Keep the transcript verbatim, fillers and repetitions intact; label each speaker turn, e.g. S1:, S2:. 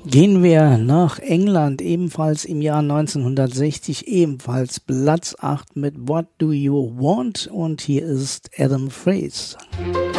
S1: Gehen wir nach England, ebenfalls im Jahr neunzehnhundertsechzig, ebenfalls Platz acht mit What Do You Want? Und hier ist Adam Freese.